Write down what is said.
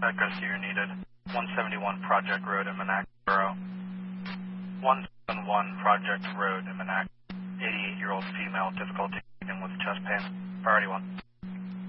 Echo Sierra needed. 171 Project Road in Monaco. 171 Project Road in Monaco. 88-year-old female, difficulty breathing with chest pain. Priority 1.